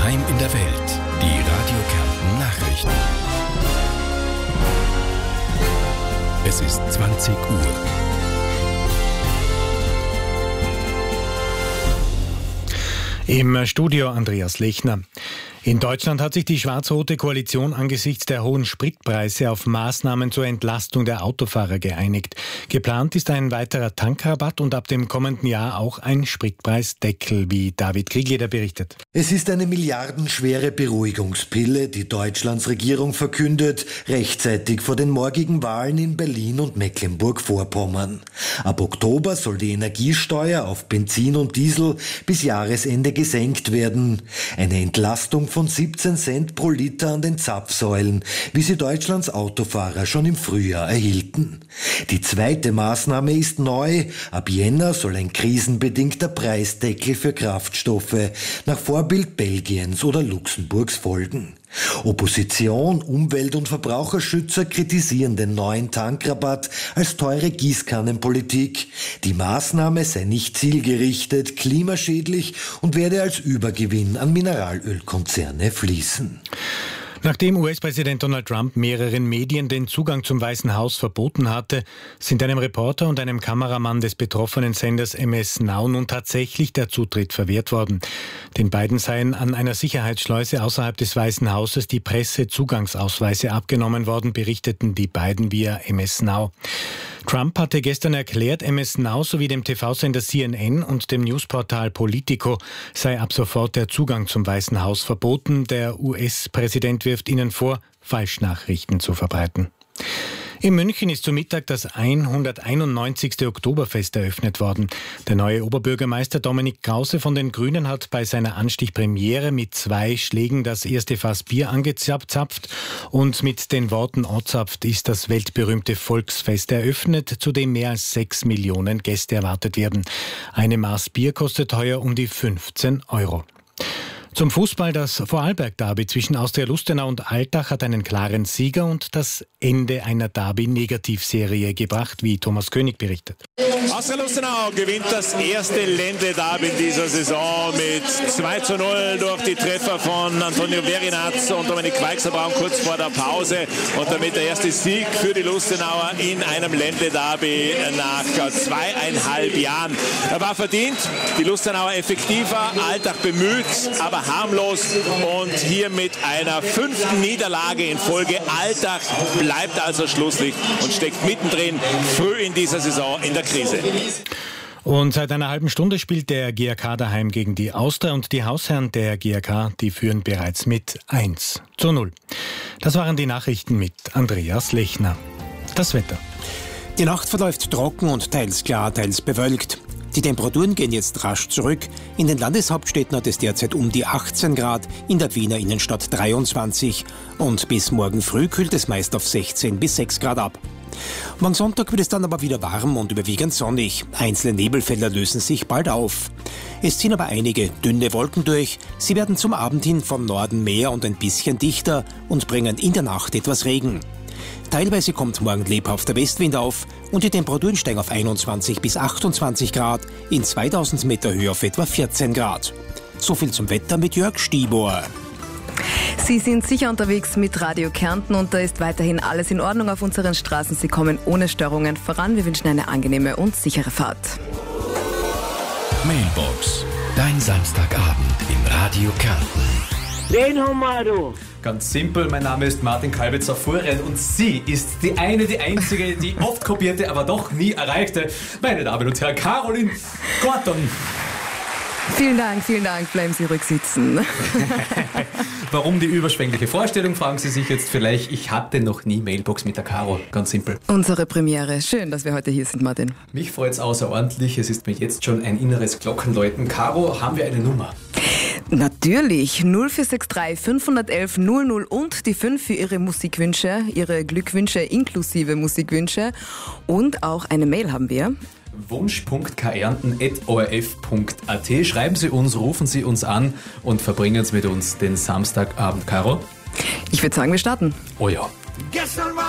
Daheim in der Welt. Die Radio Kärnten Nachrichten. Es ist 20 Uhr. Im Studio Andreas Lechner. In Deutschland hat sich die schwarz-rote Koalition angesichts der hohen Spritpreise auf Maßnahmen zur Entlastung der Autofahrer geeinigt. Geplant ist ein weiterer Tankrabatt und ab dem kommenden Jahr auch ein Spritpreisdeckel, wie David Kriegleder berichtet. Es ist eine milliardenschwere Beruhigungspille, die Deutschlands Regierung verkündet, rechtzeitig vor den morgigen Wahlen in Berlin und Mecklenburg-Vorpommern. Ab Oktober soll die Energiesteuer auf Benzin und Diesel bis Jahresende gesenkt werden. Eine Entlastung von 17 Cent pro Liter an den Zapfsäulen, wie sie Deutschlands Autofahrer schon im Frühjahr erhielten. Die zweite Maßnahme ist neu. Ab Jänner soll ein krisenbedingter Preisdeckel für Kraftstoffe nach Vorbild Belgiens oder Luxemburgs folgen. Opposition, Umwelt- und Verbraucherschützer kritisieren den neuen Tankrabatt als teure Gießkannenpolitik. Die Maßnahme sei nicht zielgerichtet, klimaschädlich und werde als Übergewinn an Mineralölkonzerne fließen. Nachdem US-Präsident Donald Trump mehreren Medien den Zugang zum Weißen Haus verboten hatte, sind einem Reporter und einem Kameramann des betroffenen Senders MS Now nun tatsächlich der Zutritt verwehrt worden. Den beiden seien an einer Sicherheitsschleuse außerhalb des Weißen Hauses die Pressezugangsausweise abgenommen worden, berichteten die beiden via MS Now. Trump hatte gestern erklärt, MS Now sowie dem TV-Sender CNN und dem Newsportal Politico sei ab sofort der Zugang zum Weißen Haus verboten. Der US-Präsident wirft ihnen vor, Falschnachrichten zu verbreiten. In München ist zu Mittag das 191. Oktoberfest eröffnet worden. Der neue Oberbürgermeister Dominik Krause von den Grünen hat bei seiner Anstichpremiere mit 2 Schlägen das erste Fass Bier angezapft und mit den Worten "Ozapft" ist das weltberühmte Volksfest eröffnet, zu dem mehr als 6 Millionen Gäste erwartet werden. Eine Maß Bier kostet heuer um die 15 €. Zum Fußball, das Vorarlberg-Derby zwischen Austria Lustenau und Altach hat einen klaren Sieger und das Ende einer Derby-Negativserie gebracht, wie Thomas König berichtet. Austria Lustenau gewinnt das erste Ländle-Derby in dieser Saison mit 2:0 durch die Treffer von Antonio Verinaz und Dominik Weichselbraun kurz vor der Pause und damit der erste Sieg für die Lustenauer in einem Ländle-Derby nach 2,5 Jahren. Er war verdient, die Lustenauer effektiver, Altach bemüht, aber harmlos und hier mit einer 5. Niederlage in Folge. Altach bleibt also Schlusslicht und steckt mittendrin früh in dieser Saison in der Krise. Und seit einer halben Stunde spielt der GAK daheim gegen die Austria und die Hausherren der GAK, die führen bereits mit 1:0. Das waren die Nachrichten mit Andreas Lechner. Das Wetter. Die Nacht verläuft trocken und teils klar, teils bewölkt. Die Temperaturen gehen jetzt rasch zurück. In den Landeshauptstädten hat es derzeit um die 18 Grad, in der Wiener Innenstadt 23. Und bis morgen früh kühlt es meist auf 16 bis 6 Grad ab. Morgen Sonntag wird es dann aber wieder warm und überwiegend sonnig. Einzelne Nebelfelder lösen sich bald auf. Es ziehen aber einige dünne Wolken durch. Sie werden zum Abend hin vom Norden mehr und ein bisschen dichter und bringen in der Nacht etwas Regen. Teilweise kommt morgen lebhafter Westwind auf und die Temperaturen steigen auf 21 bis 28 Grad, in 2000 Meter Höhe auf etwa 14 Grad. So viel zum Wetter mit Jörg Stibor. Sie sind sicher unterwegs mit Radio Kärnten und da ist weiterhin alles in Ordnung auf unseren Straßen. Sie kommen ohne Störungen voran. Wir wünschen eine angenehme und sichere Fahrt. Mailbox. Dein Samstagabend im Radio Kärnten. Wen haben wir da? Ganz simpel, mein Name ist Martin Kalbitzer-Fuhren und sie ist die einzige, die oft kopierte, aber doch nie erreichte, meine Damen und Herren, Caroline Gordon. Vielen Dank, bleiben Sie ruhig sitzen. Warum die überschwängliche Vorstellung, fragen Sie sich jetzt vielleicht. Ich hatte noch nie Mailbox mit der Caro, ganz simpel. Unsere Premiere, schön, dass wir heute hier sind, Martin. Mich freut es außerordentlich, es ist mir jetzt schon ein inneres Glockenläuten. Caro, haben wir eine Nummer? Natürlich, 0463 511 00 und die 5 für Ihre Musikwünsche, Ihre Glückwünsche inklusive Musikwünsche und auch eine Mail haben wir. wunsch.kärnten@orf.at. Schreiben Sie uns, rufen Sie uns an und verbringen Sie mit uns den Samstagabend, Caro. Ich würde sagen, wir starten. Oh ja. Gestern war